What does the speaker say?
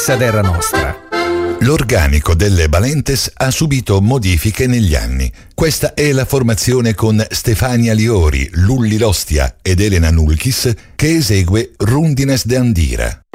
stessa terra nostra. L'organico delle Balentes ha subito modifiche negli anni. Questa è la formazione con Stefania Liori, Lulli Lostia ed Elena Nulkis che esegue Rundines de Andira.